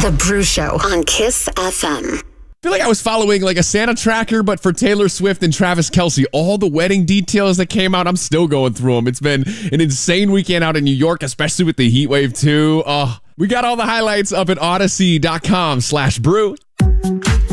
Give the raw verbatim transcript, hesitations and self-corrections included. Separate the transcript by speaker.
Speaker 1: The Brew Show on Kiss F M.
Speaker 2: I feel like I was following like a Santa tracker, but for Taylor Swift and Travis Kelce. All the wedding details that came out, I'm still going through them. It's been an insane weekend out in New York, especially with the heat wave too. Oh, we got all the highlights up at odyssey.com slash brew.